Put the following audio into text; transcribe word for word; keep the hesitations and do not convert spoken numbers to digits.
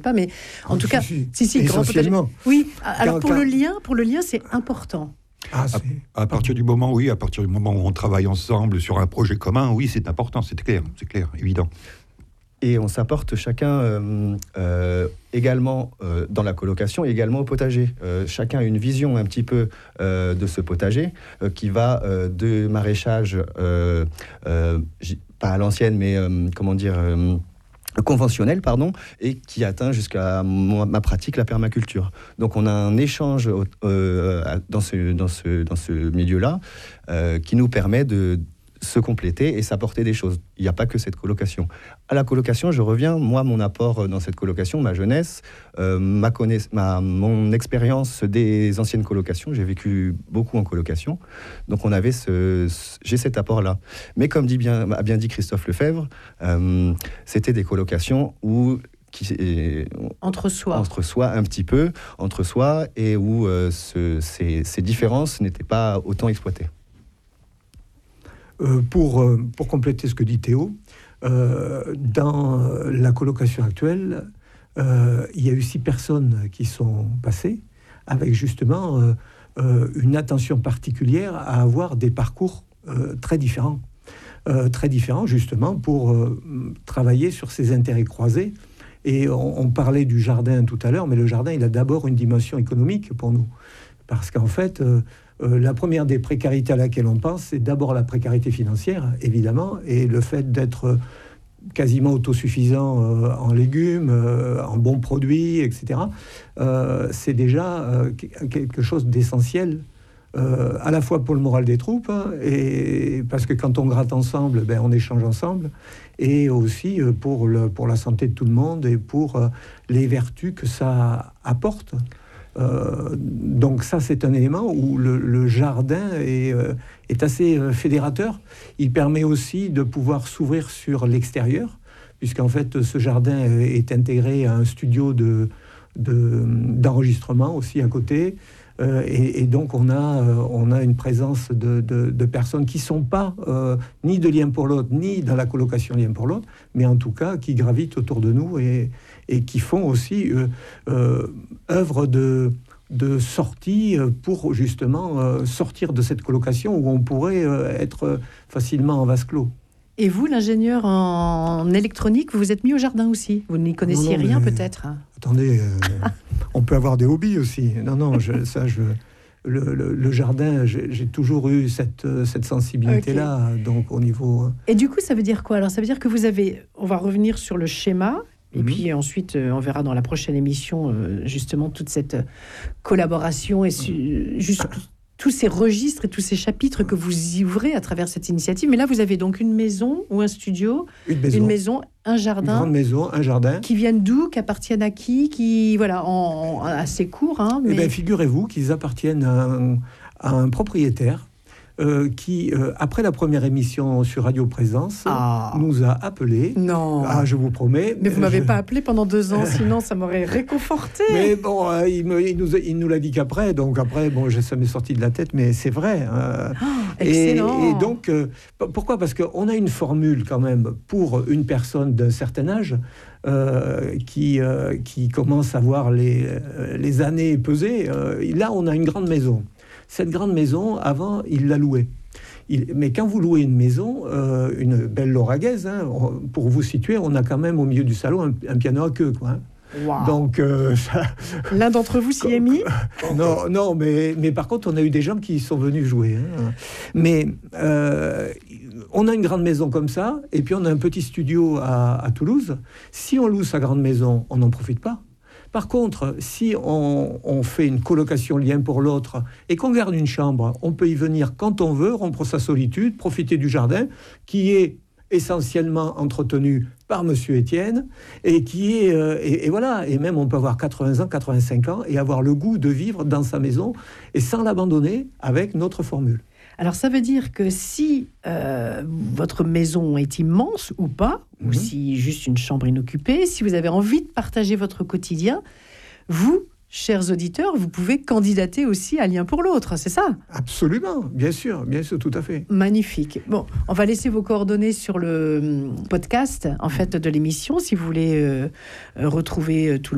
pas, mais en oh, tout si, cas, si, si, si, grand potager. Oui, alors Quand, pour quand... le lien, pour le lien, c'est important. Ah, c'est... À, à partir du moment, oui, à partir du moment où on travaille ensemble sur un projet commun, oui, c'est important, c'est clair, c'est clair, évident. Et on s'apporte chacun euh, euh, également euh, dans la colocation et également au potager. Euh, chacun a une vision un petit peu euh, de ce potager euh, qui va euh, de maraîchage, euh, euh, pas à l'ancienne, mais euh, comment dire, euh, conventionnel, pardon, et qui atteint jusqu'à ma, ma pratique, la permaculture. Donc on a un échange euh, dans, ce, dans, ce, dans ce milieu-là euh, qui nous permet de se compléter et s'apporter des choses. Il n'y a pas que cette colocation. À la colocation, je reviens, moi, mon apport dans cette colocation, ma jeunesse, euh, ma connaiss- ma, mon expérience des anciennes colocations, j'ai vécu beaucoup en colocation, donc on avait ce, ce, j'ai cet apport-là. Mais comme dit bien, a bien dit Christophe Lefebvre, euh, c'était des colocations où Qui, et, entre soi. Entre soi un petit peu, entre soi, et où euh, ce, ces, ces différences n'étaient pas autant exploitées. Euh, pour, euh, pour compléter ce que dit Théo, euh, dans la colocation actuelle, euh, il y a eu six personnes qui sont passées avec justement euh, euh, une attention particulière à avoir des parcours euh, très différents. Euh, très différents justement pour euh, travailler sur ces intérêts croisés. Et on, on parlait du jardin tout à l'heure, mais le jardin, il a d'abord une dimension économique pour nous. Parce qu'en fait... Euh, Euh, la première des précarités à laquelle on pense, c'est d'abord la précarité financière, évidemment, et le fait d'être quasiment autosuffisant euh, en légumes, euh, en bons produits, et cetera. Euh, c'est déjà euh, quelque chose d'essentiel, euh, à la fois pour le moral des troupes, hein, et parce que quand on gratte ensemble, ben, on échange ensemble, et aussi euh, pour, le, pour la santé de tout le monde et pour euh, les vertus que ça apporte. Euh, donc ça, c'est un élément où le, le jardin est, euh, est assez euh, fédérateur. Il permet aussi de pouvoir s'ouvrir sur l'extérieur, puisqu'en fait, ce jardin est intégré à un studio de, de, d'enregistrement aussi à côté. Euh, et, et donc, on a, euh, on a une présence de, de, de personnes qui ne sont pas euh, ni de lien pour l'autre, ni dans la colocation lien pour l'autre, mais en tout cas, qui gravitent autour de nous et, et qui font aussi euh, euh, œuvre de, de sortie pour justement euh, sortir de cette colocation où on pourrait euh, être facilement en vase clos. Et vous, l'ingénieur en électronique, vous vous êtes mis au jardin aussi. Vous n'y connaissiez non, non, rien peut-être. Attendez, euh, on peut avoir des hobbies aussi. Non, non, je, ça, je, le, le, le jardin, j'ai, j'ai toujours eu cette, cette sensibilité-là, okay. Donc au niveau... Et du coup, ça veut dire quoi? Alors, ça veut dire que vous avez... On va revenir sur le schéma. Et mmh. puis ensuite, euh, on verra dans la prochaine émission, euh, justement, toute cette collaboration et su- juste... tous ces registres et tous ces chapitres que vous y ouvrez à travers cette initiative. Mais là, vous avez donc une maison ou un studio, une maison, une maison un jardin. Une grande maison, un jardin. Qui viennent d'où, qui appartiennent à qui, qui, voilà, en, en assez court. Hein, mais... Eh bien, figurez-vous qu'ils appartiennent à un, à un propriétaire Euh, qui, euh, après la première émission sur Radio Présence, ah. nous a appelés. Non. Ah, je vous promets. Mais vous ne m'avez je... pas appelé pendant deux ans, sinon ça m'aurait réconforté. Mais bon, euh, il, me, il, nous a, il nous l'a dit qu'après, donc après, bon, ça m'est sorti de la tête, mais c'est vrai. Euh, oh, excellent. Et, et donc, euh, pourquoi ? Parce qu'on a une formule quand même pour une personne d'un certain âge euh, qui, euh, qui commence à voir les, les années peser. Euh, là, on a une grande maison. Cette grande maison, avant, il la louait. Il, mais quand vous louez une maison, euh, une belle lauragaise, hein, pour vous situer, on a quand même au milieu du salon un, un piano à queue, quoi. Hein. Wow. Donc, euh, ça... L'un d'entre vous s'y est mis ? Non, non, mais, mais par contre, on a eu des gens qui sont venus jouer. Hein. Mais euh, on a une grande maison comme ça, et puis on a un petit studio à, à Toulouse. Si on loue sa grande maison, on n'en profite pas. Par contre, si on, on fait une colocation lien pour l'autre et qu'on garde une chambre, on peut y venir quand on veut, rompre sa solitude, profiter du jardin qui est essentiellement entretenu par Monsieur Étienne et qui est euh, et, et voilà, et même on peut avoir quatre-vingts ans, quatre-vingt-cinq ans et avoir le goût de vivre dans sa maison et sans l'abandonner avec notre formule. Alors, ça veut dire que si euh, votre maison est immense ou pas, mmh. ou si juste une chambre inoccupée, si vous avez envie de partager votre quotidien, vous, chers auditeurs, vous pouvez candidater aussi à Lien pour l'autre, c'est ça ? Absolument, bien sûr, bien sûr, tout à fait. Magnifique. Bon, on va laisser vos coordonnées sur le podcast, en fait, de l'émission, si vous voulez euh, retrouver tout le